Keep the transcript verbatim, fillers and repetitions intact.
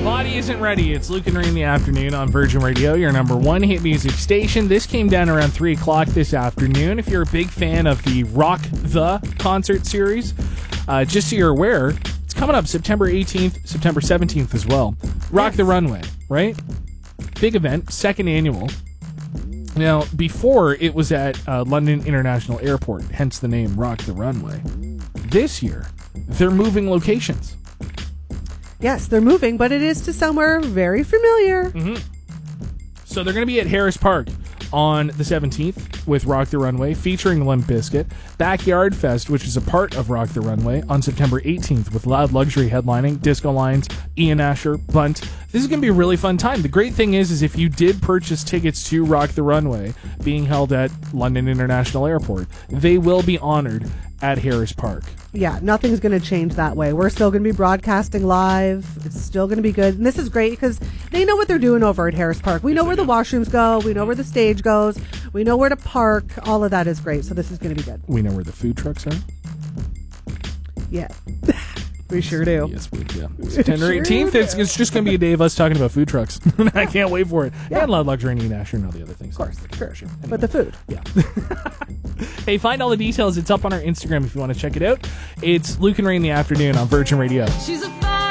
Body isn't ready. It's Luke and Ray in the afternoon on Virgin Radio, your number one hit music station. This came down around three o'clock this afternoon. If you're a big fan of the Rock the concert series, uh, just so you're aware, it's coming up September eighteenth, September seventeenth as well. Rock Yes. the Runway, right? Big event, second annual. Now, before it was at uh, London International Airport, hence the name Rock the Runway. This year, they're moving locations. Yes, they're moving, but it is to somewhere very familiar. Mm-hmm. So they're going to be at Harris Park on the seventeenth with Rock the Runway, featuring Limp Bizkit. Backyard Fest, which is a part of Rock the Runway, on September eighteenth with Loud Luxury headlining, Disco Lines, Ian Asher, Bunt. This is going to be a really fun time. The great thing is, is if you did purchase tickets to Rock the Runway being held at London International Airport, they will be honored at Harris Park. Yeah, nothing's going to change that way. We're still going to be broadcasting live. It's still going to be good. And this is great because they know what they're doing over at Harris Park. We know where the washrooms go. We know where the stage goes. We know where to park. All of that is great. So this is going to be good. We know where the food trucks are. Yeah. We sure do. Yes, we do. September eighteenth, it's, it's just going to be a day of us talking about food trucks. I can't wait for it. Yeah. And Loud Luxury and Ian Asher and all the other things. Of course, sure. Anyway. But the food. Yeah. Hey, find all the details. It's up on our Instagram if you want to check it out. It's Luke and Ray in the afternoon on Virgin Radio. She's a